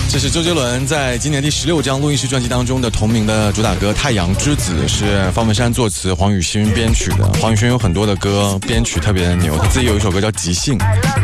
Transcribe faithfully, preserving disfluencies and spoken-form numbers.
这是周杰伦在今年第十六张录音室专辑当中的同名的主打歌《太阳之子》，是方文山作词，黄宇勋编曲的。黄宇勋有很多的歌编曲特别的牛，他自己有一首歌叫《即兴》。